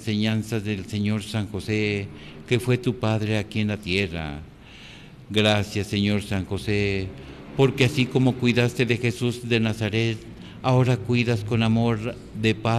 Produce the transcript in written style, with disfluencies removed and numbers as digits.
enseñanzas del Señor San José, que fue tu Padre aquí en la tierra. Gracias, Señor San José, porque así como cuidaste de Jesús de Nazaret, ahora cuidas con amor de Padre